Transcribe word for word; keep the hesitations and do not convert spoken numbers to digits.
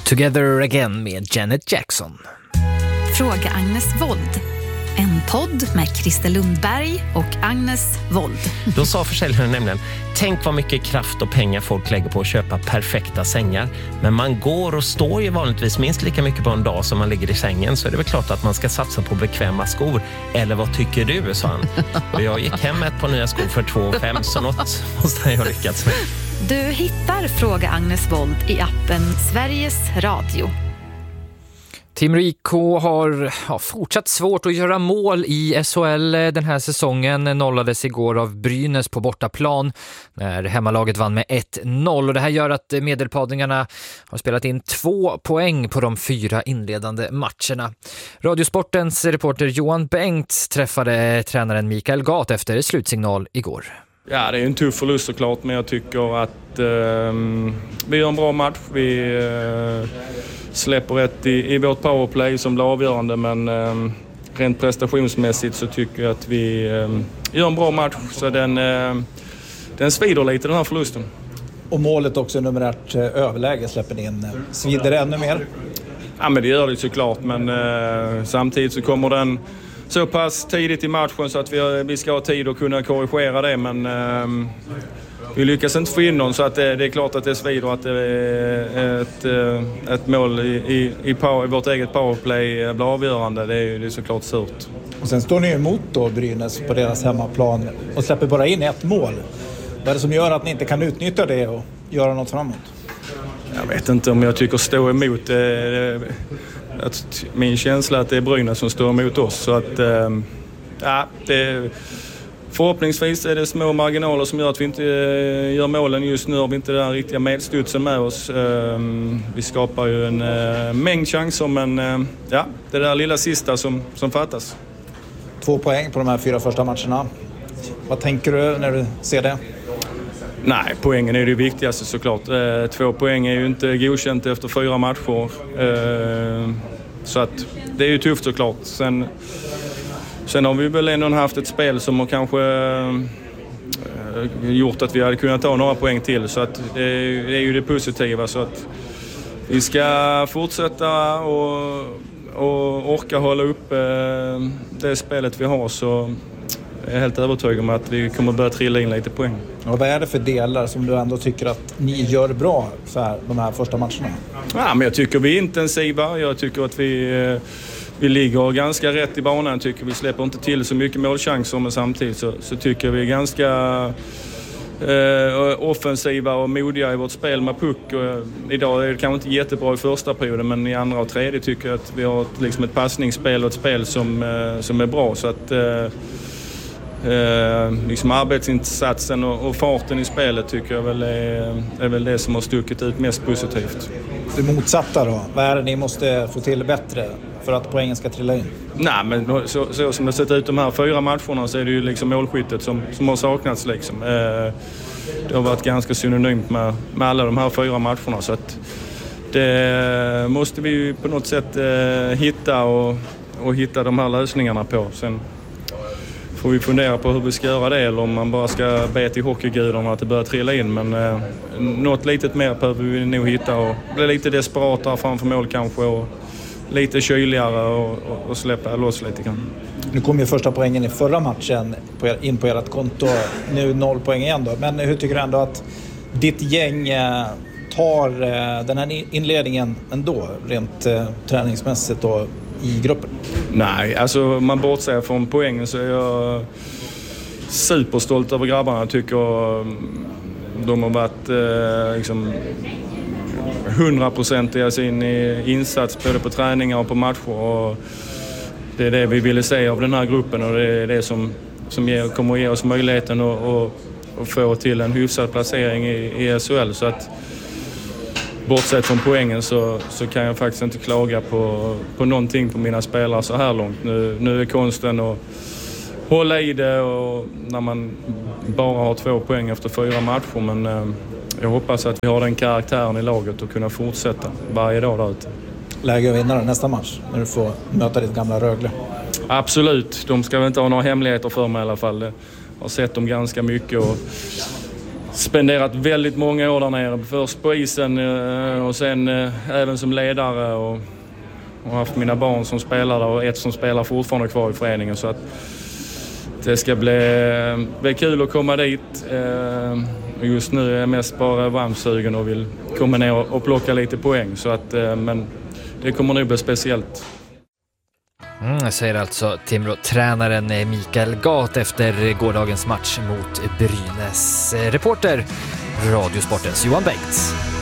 Together Again med Janet Jackson. Fråga Agnes Wold. En podd med Christer Lundberg och Agnes Wold. Då sa försäljaren nämligen: tänk vad mycket kraft och pengar folk lägger på att köpa perfekta sängar. Men man går och står ju vanligtvis minst lika mycket på en dag som man ligger i sängen. Så är det väl klart att man ska satsa på bekväma skor. Eller vad tycker du, sa han. Och jag gick hem ett par nya skor för två fem, så något måste jag ha lyckats med. Du hittar Fråga Agnes Wold i appen Sveriges Radio. Timrå I K har ja, fortsatt svårt att göra mål i S H L den här säsongen. Nollades igår av Brynäs på bortaplan när hemmalaget vann med ett noll. Och det här gör att Medelpadingarna har spelat in två poäng på de fyra inledande matcherna. Radiosportens reporter Johan Bengt träffade tränaren Mikael Gat efter slutsignal igår. Ja, det är en tuff förlust såklart, men jag tycker att eh, vi gör en bra match. Vi eh, släpper rätt i, i vårt powerplay som blir avgörande, men eh, rent prestationsmässigt så tycker jag att vi eh, gör en bra match. Så den, eh, den svider lite, den här förlusten. Och målet också numerärt överläge släpper in. Svider det ännu mer? Ja, men det gör det såklart, men eh, samtidigt så kommer den så pass tidigt i matchen så att vi, vi ska ha tid att kunna korrigera det, men eh, vi lyckas inte få in någon, så att det, det är klart att det svider att det är ett, ett mål i, i, i, power, i vårt eget powerplay blir avgörande. Det är, det är såklart surt. Och sen står ni emot då Brynäs på deras hemmaplan och släpper bara in ett mål. Vad är det som gör att ni inte kan utnyttja det och göra något framåt? Jag vet inte om jag tycker stå emot. Det, att min känsla är att det är Brynäs som står emot oss. Så att, ja, det, förhoppningsvis är det små marginaler som gör att vi inte gör målen. Just nu har vi inte den riktiga medstudsen med oss. Vi skapar ju en mängd chanser, men ja, det där lilla sista som, som fattas. Två poäng på de här fyra första matcherna. Vad tänker du när du ser det? Nej, poängen är det viktigaste såklart. Två poäng är ju inte godkänt efter fyra matcher. Så att det är ju tufft såklart. Sen, sen har vi väl ändå haft ett spel som har kanske gjort att vi hade kunnat ta några poäng till. Så att det är ju det positiva. Så att vi ska fortsätta och, och orka hålla upp det spelet vi har, så jag är helt övertygad om att vi kommer börja trilla in lite poäng. Och vad är det för delar som du ändå tycker att ni gör bra så här, de här första matcherna? Ja, men jag tycker vi är intensiva. Jag tycker att vi, vi ligger ganska rätt i banan. Jag tycker vi släpper inte till så mycket målchanser, men samtidigt så, så tycker vi är ganska eh, offensiva och modiga i vårt spel med puck. Och idag är det kanske inte jättebra i första perioden, men i andra och tredje tycker jag att vi har ett, liksom ett passningsspel och ett spel som, eh, som är bra. Så att Eh, Eh, liksom arbetsinsatsen och, och farten i spelet tycker jag väl är, är väl det som har stuckit ut mest positivt. Det motsatta då? Vad är det ni måste få till bättre för att poängen ska trilla in? Nej, men så, så som det sett ut de här fyra matcherna så är det ju liksom målskyttet som, som har saknats liksom. Eh, det har varit ganska synonymt med, med alla de här fyra matcherna, så att det måste vi ju på något sätt eh, hitta och, och hitta de här lösningarna på. Sen får vi fundera på hur vi ska göra det, eller om man bara ska be till hockeygudarna att det börjar trilla in. Men eh, något litet mer behöver vi nog hitta och bli lite desperatare framför mål kanske, och lite kyligare och, och, och släppa loss lite grann. Nu kom ju första poängen i förra matchen på er, in på ert konto, nu noll poäng igen då. Men hur tycker du ändå att ditt gäng eh, tar eh, den här inledningen ändå, rent eh, träningsmässigt då, i gruppen? Nej, alltså man bortser från poängen så är jag superstolt över grabbarna. Jag tycker de har varit eh, liksom hundra procent i sin insats både på träningar och på matcher, och det är det vi ville se av den här gruppen, och det är det som, som ger, kommer att ge oss möjligheten att, att, att få till en hyfsad placering i, i S H L. Så att bortsett från poängen så, så kan jag faktiskt inte klaga på, på någonting på mina spelare så här långt. Nu, nu är konsten att hålla i det, och när man bara har två poäng efter fyra matcher. Men eh, jag hoppas att vi har den karaktären i laget och kunna fortsätta varje dag där ute. Läge att vinna nästa match när du får möta ditt gamla Rögle? Absolut, de ska väl inte ha några hemligheter för mig i alla fall. Jag har sett dem ganska mycket och spenderat väldigt många år där nere. Först på isen och sen även som ledare och, och haft mina barn som spelar där och ett som spelar fortfarande kvar i föreningen. Så att det ska bli, bli kul att komma dit. Just nu är jag mest bara varmsugen och vill komma ner och plocka lite poäng. Så att, men det kommer nog bli speciellt. Mm, säger alltså Timrå-tränaren Mikael Gat efter gårdagens match mot Brynäs. Reporter Radiosportens Johan Bengts.